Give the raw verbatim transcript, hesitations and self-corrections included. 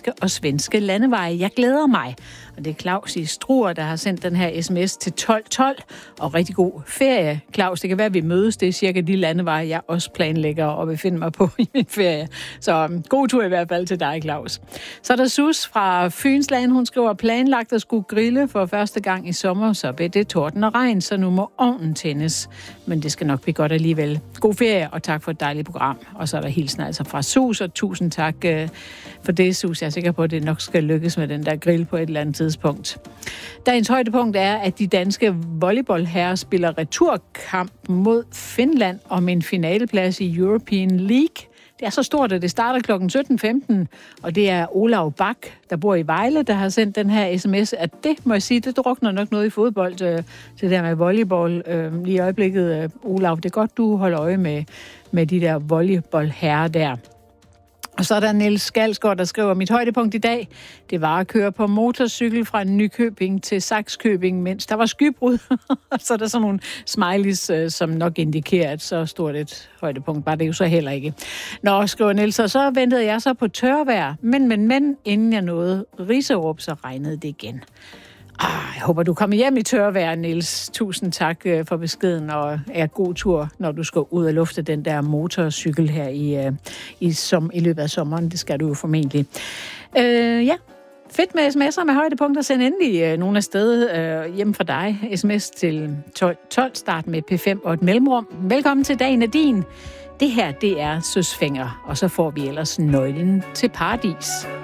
danske og svenske landeveje. Jeg glæder mig. Og det er Claus i Struer, der har sendt den her sms til tolv tolv. Og rigtig god ferie, Claus. Det kan være, at vi mødes. Det er cirka de landeveje, jeg også planlægger og befinder mig på i min ferie. Så um, god tur i hvert fald til dig, Claus. Så er der Sus fra Fynsland. Hun skriver, planlagt at skulle grille for første gang i sommer, så blev det torden og regn, så nu må ovnen tændes. Men det skal nok blive godt alligevel. God ferie, og tak for et dejligt program. Og så er der hilsen altså fra Sus, og tusind tak uh, for det, Sus. Jeg er sikker på, at det nok skal lykkes med den der grill på et eller andet tidspunkt. Dagens højdepunkt er, at de danske volleyballherrer spiller returkamp mod Finland om en finaleplads i European League. Det er så stort, at det starter klokken sytten femten, og det er Olav Bak, der bor i Vejle, der har sendt den her sms, at det, må jeg sige, det drukner nok noget i fodbold, øh, det der med volleyball. Øh, lige i øjeblikket, øh, Olav, det er godt, du holder øje med, med de der volleyballherrer der. Og så er der Niels Skalsgaard, der skriver, mit højdepunkt i dag, det var at køre på motorcykel fra Nykøbing til Sakskøbing, mens der var skybrud. Så er der sådan nogle smileys, som nok indikerer, at så stort et højdepunkt var det jo så heller ikke. Nå, skriver Niels, og så ventede jeg så på tørvejr, men, men, men, inden jeg nåede Riserup, så regnede det igen. Ah, jeg håber, du kommer hjem i tørvejr, Niels. Tusind tak for beskeden, og er god tur, når du skal ud og lufte den der motorcykel her i, i, som, i løbet af sommeren. Det skal du jo formentlig. Øh, ja, fedt med sms'er med højdepunkter. Send endelig øh, nogle af sted øh, hjem fra dig. Sms til tolv tolv, start med P fem og et mellemrum. Velkommen til dagen er din. Det her, det er Søs Fenger, og så får vi ellers nøglen til paradis.